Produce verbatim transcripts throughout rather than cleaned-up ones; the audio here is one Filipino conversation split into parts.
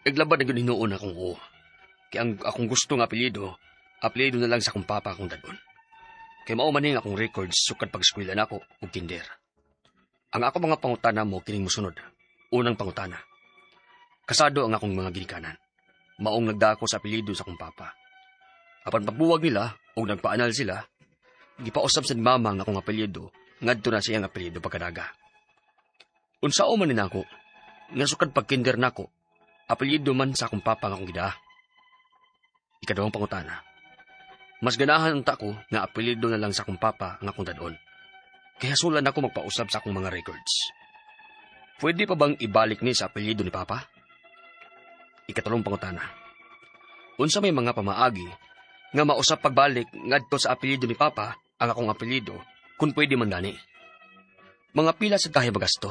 Naglabad na yun hinuon akong oo. Kaya ang akong gusto nga apelyido, apelyido na lang sa akong papa akong dadon. Kaya maumaning akong records sukad pag-eskwela na ako o kinder. Ang ako mga pangutana mo kining musunod. Unang pangutana. Kasado ang akong mga ginikanan. Maong nagdako sa apelyido sa akong papa. Apan pagbuwag nila o nagpaanal sila, gipausab sa mama ang akong apelyido, ngadto na siyang apelyido pagkadaga. Unsao man nina ako, nga sukad pag-kinder na ako, apelyido man sa akong papa nga akong gidaa. Ikadawang pangutana. Mas ganahan unta ko nga apelyido na lang sa akong papa ang akong dadon. Kaya sulan ako magpausab sa akong mga records. Pwede pa bang ibalik ni sa apelyido ni papa? Ikatalong pangutana. Unsa may mga pamaagi nga mausap pagbalik ngadto sa apelyido ni papa ang akong apelyido kung pwede man gani. Mga pila sa kahe bagasto.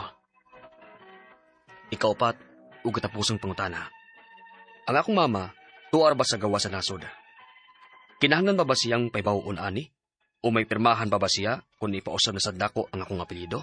Ikaupat, ug katapusong pangutana. Ang akong mama, tuwar ba sa gawa sa nasod? Kinahanglan ba ba siyang paibawon ani? O may pirmahan ba ba siya kung ipausap na sa dako ang akong apelyido?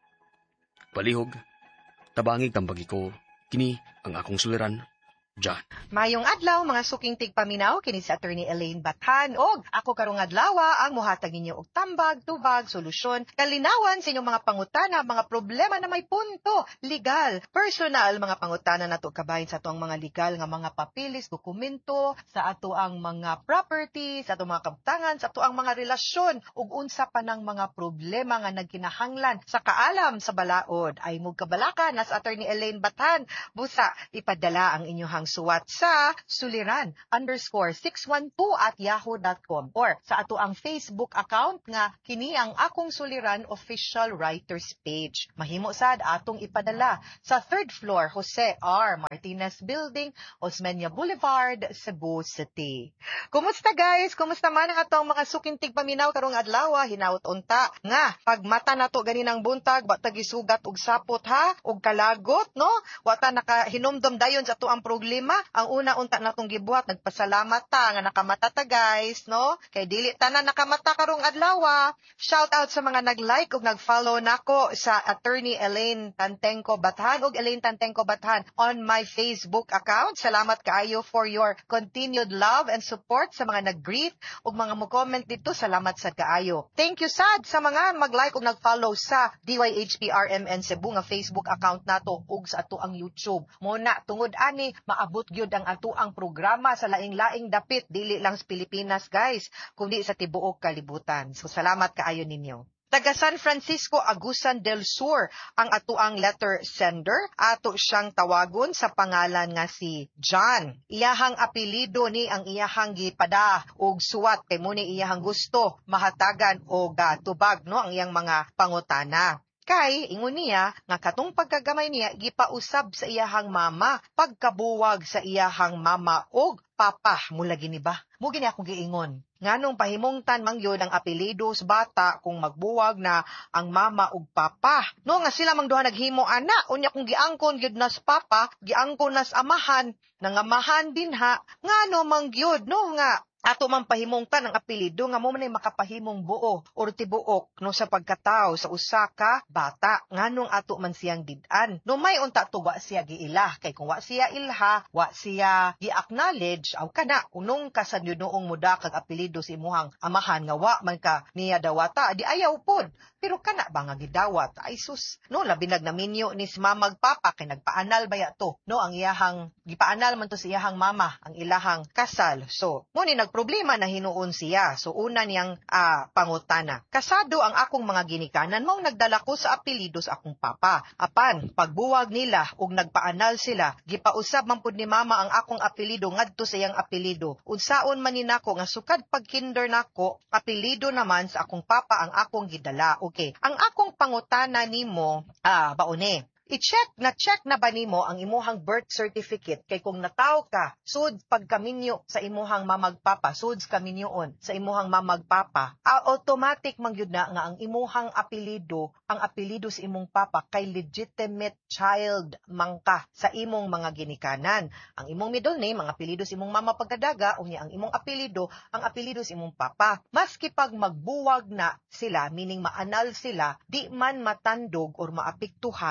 Palihog, tabangig tambagi ko, kini ang akong suliran, John. Mayong adlaw mga suking tigpaminaw kini si Attorney Elaine Bathan og ako karong adlawa ang mohatag ninyo og tambag, tubag, solusyon, kalinawan sa inyong mga pangutana, mga problema na may punto, legal, personal, mga pangutana nato kabahin sa ato ang mga legal nga mga papilis, dokumento, sa ato ang mga property, sa ato mga kabtangan, sa ato ang mga relasyon ug unsa pa nang mga problema nga nagkinahanglan sa kaalam sa balaod ay mugkabalaka nas Attorney Elaine Bathan. Busa ipadala ang inyong suwat sa suliran underscore six one two at yahoo dot com or sa ato ang Facebook account nga kini ang akong suliran official writers page. Mahimo sad atong ipadala sa third floor Jose R. Martinez Building, Osmeña Boulevard, Cebu City. Kumusta guys? Kumusta man ang atong mga suking tigpaminaw karong adlaw? Hinaut unta nga pag mata nato ganinang buntag wa ta gisugat og sapot ha og kalagot no? Wa ta nakahinumdom dayon sa ato ang problema. Ang una unta natong gibuhat nagpasalamat ta nga nakamata ta guys no kay dili tanan nakamata karong adlaw. Shout out sa mga nag-like ug nag-follow nako sa Attorney Elaine Tantengco Bathan ug Elaine Tantengco Bathan on my Facebook account. Salamat kaayo for your continued love and support sa mga nag-greet ug mga mo-comment dito. Salamat sad kaayo. Thank you sad sa mga mag-like ug nag-follow sa D Y H P R M N Cebu nga Facebook account nato ug sa ato ang YouTube. Muna tungod ani maabot gyud ang ato ang programa sa laing-laing dapit dili lang sa Pilipinas guys kundi sa tibuok kalibutan. So salamat kaayo ninyo. Taga San Francisco, Agusan del Sur ang ato ang letter sender. Ato siyang tawagon sa pangalan nga si John. Iyahang apelido ni ang iyahang gipada og suwat kay mo ni iyahang gusto mahatagan og uh, tubag no ang iyang mga pangutana. Kay ingon niya nga katong pagkagamay niya gipausab sa iyahang mama pagkabuwag sa iyahang mama og papa mula gini ba mo gini akong giingon nganong pahimungtan man gyud ang apelyido sa bata kung magbuwag na ang mama ug papa no nga sila mang duha naghimo ana unya kung giangkon gyud nas papa giangkon nas amahan nangamahan din ha ngano man gyud no nga ato man pahimungtan ang apelyido nga mo man ay makapahimong buo or tibuok no sa pagkatao sa usa ka bata nganong ato man siyang did-an no may unta to wa siya giila kay kung wa siya ilha wa siya gi-acknowledge aw kana unong kasad yun noong muda kag apelyido si imuhang amahan nga wa man ka niya dawata di ayaw pod pero kana ba nga gidawat ay sus no labi nagnaminyo ni si mamag papa kay nagpaanal baya to no ang iyahang gipaanal man to si iyahang mama ang ilahang kasal so mo ni problema na hinuon siya. So, una niyang uh, pangutana. Kasado ang akong mga ginikanan, mong nagdala ko sa apelyido sa akong papa. Apan, pagbuwag nila ug nagpaanal sila, gipausab man pud ni mama ang akong apelyido ngadto sa iyang apelyido. Unsaon man ni nako nga sukad pag-kinder nako, apelyido naman sa akong papa ang akong gidala. Okay. Ang akong pangutana nimo, ah, baone. I-check na check na ba nimo ang imuhang birth certificate kay kung nataw ka sud pagkaminyo sa imuhang mamagpapa suds kaminyoon sa imuhang mamagpapa uh, automatic man gyud na nga ang imuhang apelyido ang apelyido sa imong papa kay legitimate child mangka sa imong mga ginikanan ang imong middle name ang apelyido sa imong mama pagkadaga unya ang imong apelyido ang apelyido sa imong papa maski pag magbuwag na sila meaning maanal sila di man matandog or maapektuhan ang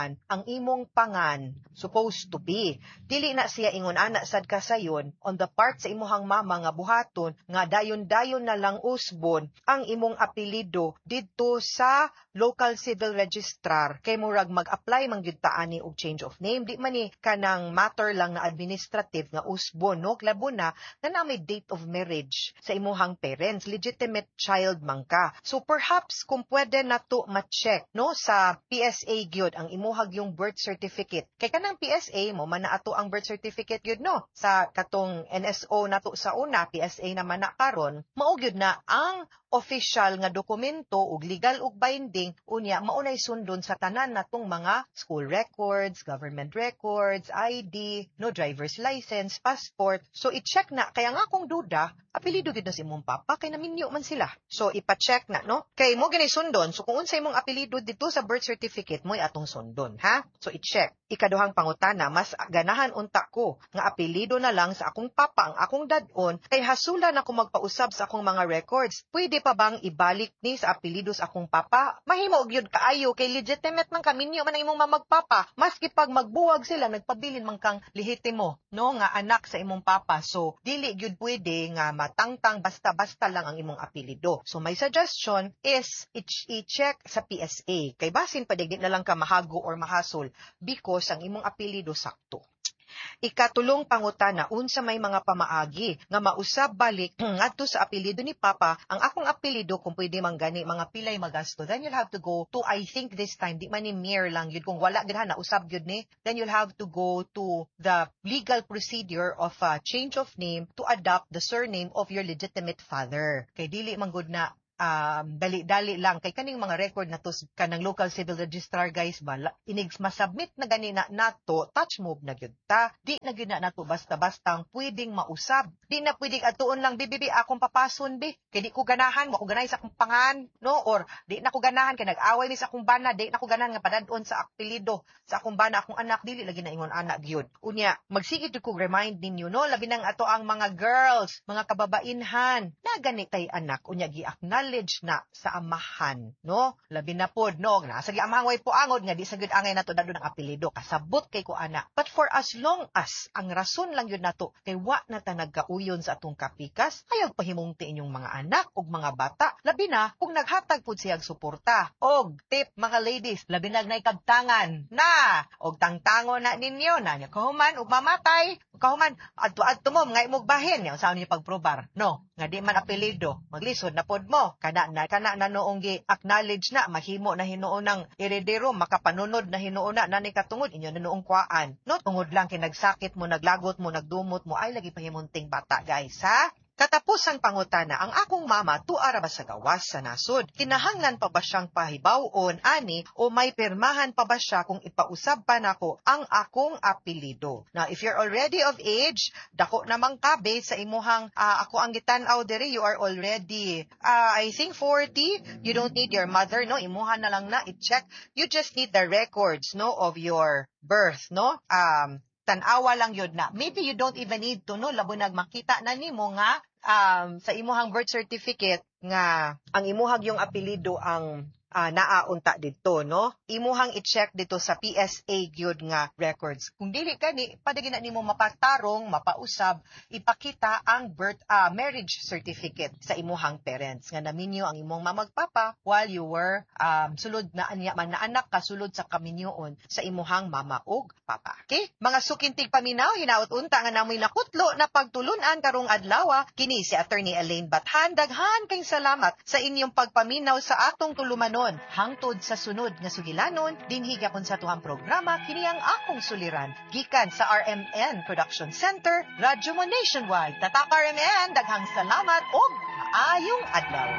imong pangan supposed to be. Dili na siya ingon ana sad kasayon on the part sa imuhang mama nga buhaton nga dayon-dayon na lang usbon ang imong apelido didto sa local civil registrar kay murag mag-apply man gyud ta ani og change of name. Di man ni kanang matter lang na administrative nga usbon no klabo na nga na may date of marriage sa imuhang parents, legitimate child man ka. So perhaps kung pwede na to ma-check no sa P S A gyud ang imuhag yung birth certificate. Kay kanang P S A mo man na ato ang birth certificate gyud no sa katong N S O nato sa una, P S A naman na karon, mao gyud na ang official nga dokumento ug legal ug binding unya maunay sundon sa tanan natong mga school records, government records, I D, no driver's license, passport. So i-check na kaya nga kung duda, apelido gid na si imong papa kay naminyo man sila. So ipa-check na no. Kay mo gani sundon, so kung unsay imong apelido dito sa birth certificate mo atong sundon, ha? So i-check. Ikaduhang pangutana, mas ganahan unta ko nga apelido na lang sa akong papa ang akong dad-on kay hasulan ako magpausab sa akong mga records. Pwede pa bang ibalik ni sa apelido sa akong papa? Mahimo gyud kaayo kay legitimate man kaminyo man ang imong mamagpapa. Maski pag magbuwag sila nagpabilin man kang lehitimo no nga anak sa imong papa. So dili gyud pwede nga matangtang basta-basta lang ang imong apelido. So my suggestion is i-check sa P S A kay basin padig na lang ka mahago or mahasol because ang imong apelido sakto. Ikatulong pangutana, unsa may mga pamaagi nga mausab balik ngadto sa apelido ni Papa, ang akong apelido kung pwede man gani mga pilay magasto, then you'll have to go to, I think this time, di man ni mere lang yun, kung wala gid na usab yun ni, then you'll have to go to the legal procedure of uh, change of name to adopt the surname of your legitimate father. Kay dili man gud na Um, dali-dali lang kay kaning mga record na to kanang local civil registrar guys ba inig masubmit na gani na nato touch move na gyud ta di na gyud na nato basta-basta pwedeng mausab di na pwedeng atuon lang bibibi akong papason bi kay di ko ganahan mo ko ganahan sa akong pangan no or di na ko ganahan kay nag-away mi sa akong bana di na ko ganahan nga padadon sa apelido sa akong bana akong anak dili lagi na ingon anak gyud unya magsigid ko remind ninyo no labi nang ato ang mga girls mga kababainhan na gani tay anak unya gi-acknowledge na sa amahan, no? Labi na pod, no? Nasa gi-amahan way po angod nga di sa gyud angay nato dadon ang apelido kasabot kay ko ana. But for as long as ang rason lang yun nato kay wa na ta nagkauyon sa atong kapikas, ayaw pahimungti inyong mga anak ug mga bata. Labi na kung naghatag pud siyang suporta. Og tip mga ladies, labi na nay kagtangan na og tangtango na ninyo na nya kahuman ug mamatay. Kahuman adto-adto mo nga imong bahin nya unsa niyo pagprobar, no? Nga di man apelido, maglisod na pod mo. Kana na kana na noong gi-acknowledge na mahimo na hinuon ng heredero makapanunod na hinuon na nani katungod inyo na noong kuan no tungod lang kay nagsakit mo naglagot mo nagdumot mo ay lagi pahimunting bata guys ha. Katapusang pangutana, ang akong mama tuara ba sa gawas sa nasod? Kinahanglan pa ba siyang pahibawon ani o may pirmahan pa ba siya kung ipausab pa nako ang akong apelido? Now, if you're already of age, dako namang kabe sa imuhang uh, ako ang gitan-aw diri, you are already uh, I think forty. You don't need your mother, no? Imuha na lang na i-check. You just need the records, no, of your birth, no? Um tanawa lang yun na. Maybe you don't even need to know, labo nagmakita na nimo nga um, sa imuhang birth certificate nga ang imuhag yung apelido ang uh, naaunta dito, no? Imuhang i-check dito sa P S A gyud nga records. Kung dili kani, padagi na nimo mapatarong, mapausab, ipakita ang birth uh, marriage certificate sa imuhang parents nga naminyo ang imong mamagpapa while you were um, sulod na anya man na anak kasulod sa kaminyoon sa imuhang mama ug papa. Okay? Mga sukintig paminaw, hinaut unta nga namoy nakutlo na pagtulunan karong adlaw. Kini si Attorney Elaine Bathan. Daghan kay salamat sa inyong pagpaminaw sa atong tulumanon. Hangtod sa sunod nga sugilanon, dinhi gyapon sa tuhang programa kini ang akong suliran gikan sa R M N Production Center, Radyo Mo Nationwide. Tatak R M N, daghang salamat ug maayong adlaw.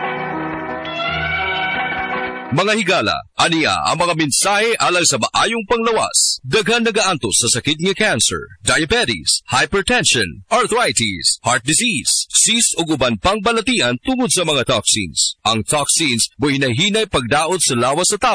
Mga higala, aniya ang mga mensahe alay sa maayong panglawas. Daghan nagaantos sa sakit nga cancer, diabetes, hypertension, arthritis, heart disease, cyst ug uban pang balatian tungod sa mga toxins. Ang toxins mo'y hinahinay pagdaot sa lawas sa tao.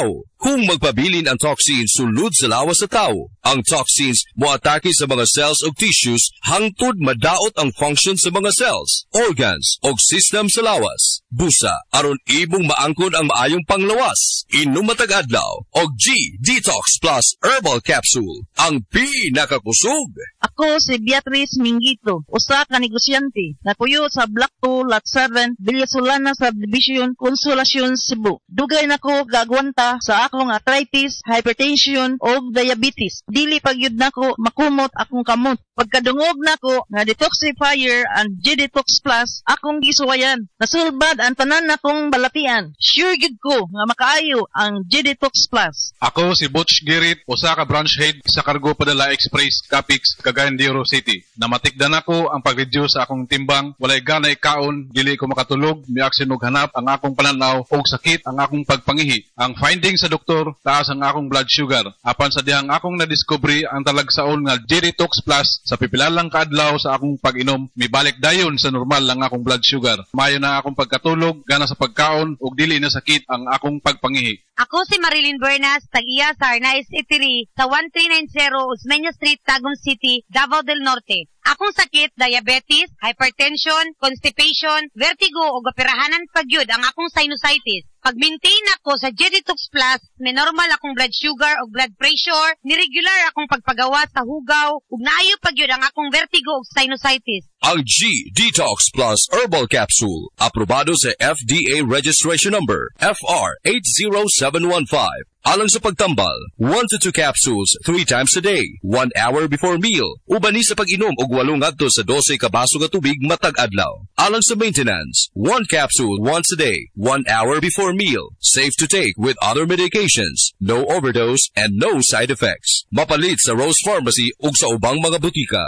Kung magpabilin ang toxins sulod sa lawas sa tao, ang toxins moatake sa mga cells o tissues hangtod madaot ang function sa mga cells, organs o system sa lawas. Busa aron ibong maangkon ang maayong panglawas. Inom matag adlaw og G Detox Plus Herbal Capsule, ang pinakakusog. Ako si Beatrice Mingito, usa ka negosyante, napuyo sa Block two, Lot seven, Villasolana Subdivision, Consolacion, Cebu. Dugay nako gagwanta sa akong arthritis, hypertension o diabetes. Dili pagyud nako makumot akong kamot. Pagkadungog nako nga detoxifier and G-Detox Plus, akong gisuwayan. Nasulbad ang tanan nakong balatian. Sure gid ko nga makaayo ang G-Detox Plus. Ako si Butch Girit, usa ka branch head sa Cargo Padala Express, Capix, Cagayan de Oro City. Namatikdan ako ang pag-reduce sa akong timbang, walay ganay kaon, dili ko makatulog, miaksin og hanap ang akong pananaw og sakit ang akong pagpangihi. Ang finding sa doktor, taas ang akong blood sugar. Apan sa dihang akong nadiscovery ang talagsaon nga G-Detox Plus, sa pipilalang kaadlaw sa akong pag-inom, mibalik dayon sa normal ang akong blood sugar. Mayo na akong pagkatulog, gana sa pagkaon, ug dili na sakit ang akong pagpangihi. Ako si Marilyn Bernas, tag-iya sa Arnaiz Eatery sa one three nine zero Osmeña Street, Tagum City, Davao del Norte. Akong sakit, diabetes, hypertension, constipation, vertigo o gapirahanan pagyud ang akong sinusitis. Pag-maintain ako sa G-Detox Plus, may normal akong blood sugar o blood pressure, niregular akong pagpagawa sa hugaw, ug naayo pagyud ang akong vertigo o sinusitis. Ang G-Detox Plus Herbal Capsule, aprobado sa F D A Registration Number F R eight zero seven one five. Alang sa pagtambal, one to two capsules three times a day, one hour before meal. Ubani sa pag-inom og walong ngadto sa dose ka baso nga tubig matag adlaw. Alang sa maintenance, one capsule once a day, one hour before meal. Safe to take with other medications, no overdose and no side effects. Mapalit sa Rose Pharmacy ug sa ubang mga butika.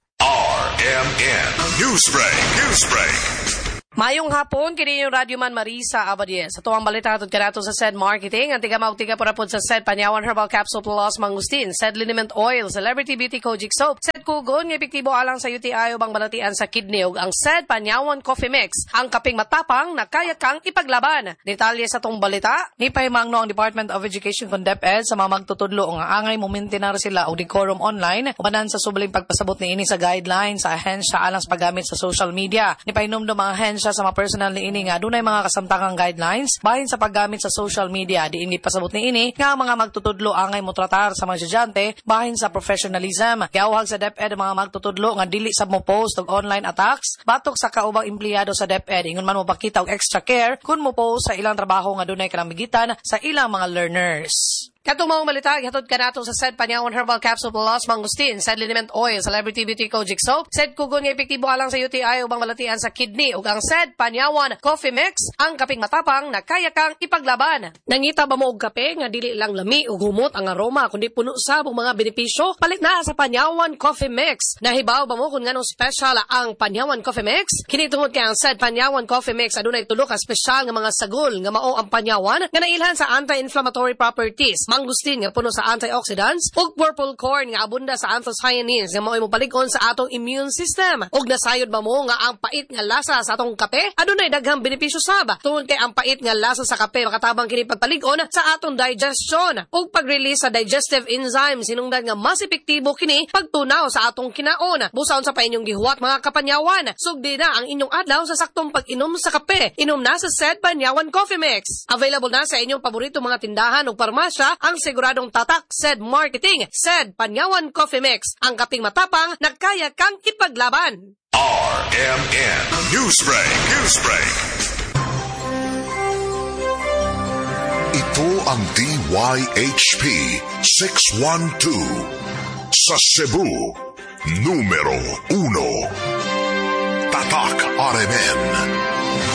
R M N Newsbreak, Newsbreak. Mayong hapon, kini yung Radio Man Marisa Abadies. Sa tuwang balita atod kanato sa S E D Marketing, ang tiga-mautiga para po sa S E D Panyawan Herbal Capsule Plus Mangustin, S E D Liniment Oil, Celebrity Beauty Kojic Soap, S E D Kugon, ng epektibo alang sa U T I o bang balatian sa kidney, ug ang S E D Panyawan Coffee Mix, ang kaping matapang na kaya kang ipaglaban. Detalye sa tong balita, ni pahimangno ang Department of Education kon DepEd sa mga magtutudlo nga angay momentenar sila og decorum online, ubanan sa subling pagpasabot ni ini sa guidelines sa ahensya alang sa paggamit sa social media. Ni pahinomdom ang ahensya sa mga personal ni ini nga dunay mga kasamtangang guidelines bahin sa paggamit sa social media. Di ini pasabot ni ini nga mga magtutudlo angay mo tratar sa mga estudyante bahin sa professionalism. Giawhag sa DepEd mga magtutudlo nga dili sa mo post og online attacks batok sa kaubang empleyado sa DepEd ingon man mo pakita og extra care kun mo post sa ilang trabaho nga dunay kalambigitan sa ilang mga learners. Katong mga balita, ihatod ka nato sa S E D Panyawan Herbal Capsule Plus Mangustin, S E D Liniment Oil, Celebrity Beauty Kojic Soap, S E D Kugon nga epektibo alang sa U T I o bang balatian sa kidney, ug ang S E D Panyawan Coffee Mix, ang kaping matapang na kaya kang ipaglaban. Nangita ba mo og kape nga dili lang lami ug humot ang aroma kundi puno sa mga benepisyo? Palit na sa Panyawan Coffee Mix. Nahibaw ba mo kung nganong special ang Panyawan Coffee Mix? Kini tungod kay ang S E D Panyawan Coffee Mix adunay tulo ka special nga mga sagol nga mao ang Panyawan nga nailhan sa anti-inflammatory properties. Mangustin nga puno sa antioxidants ug purple corn nga abunda sa anthocyanins nga mao'y mopalig-on sa atong immune system. Ug nasayod ba mo nga ang pait nga lasa sa atong kape adunay daghang benepisyo sab tungod kay ang pait nga lasa sa kape makatabang kini pagpalig-on sa atong digestion ug pag-release sa digestive enzymes sinungdan nga mas epektibo kini pagtunaw sa atong kinaon. Busaon sa pa inyong gihuwat mga kapanyawan, sugdi na ang inyong adlaw sa saktong pag-inom sa kape. Inom na sa S E D Panyawan Coffee Mix. Available na sa inyong paborito mga tindahan ug parmasya ang siguradong tatak S E D Marketing, S E D Panyawan Coffee Mix, ang kaping matapang na kaya kang ipaglaban. R M N Newsbreak, Newsbreak. Ito ang D Y H P six one two sa Cebu, numero uno. Tatak R M N.